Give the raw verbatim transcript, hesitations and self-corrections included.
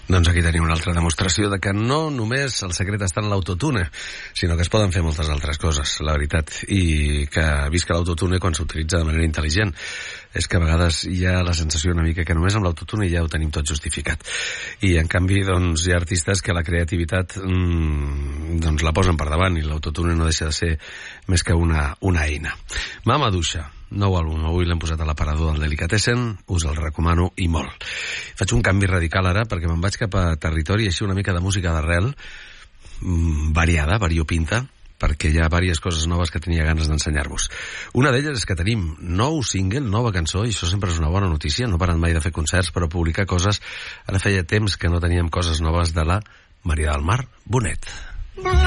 Doncs aquí tenim una altra demostració de que no només el secret està en l'autotune, sinó que es poden fer moltes altres coses, la veritat, i que visca l'autotune quan s'utilitza de manera intel·ligent. És que a vegades hi ha la sensació una mica que només amb l'autotune ja ho tenim tot justificat. I en canvi, doncs, hi ha artistes que la creativitat mmm, doncs la posen per davant i l'autotune no deixa de ser més que una, una eina. Mama Duixa, nou àlbum, avui l'hem posat a l'aparador del Delicatessen, us el recomano i molt. Faig un canvi radical ara perquè me'n vaig cap a territori així una mica de música d'arrel, mmm, variada, variopinta, perquè hi ha diverses coses noves que tenia ganes d'ensenyar-vos. Una d'elles és que tenim nou single, nova cançó, i això sempre és una bona notícia, no paren mai de fer concerts, però publicar coses, ara feia temps que no teníem coses noves de la Maria del Mar Bonet.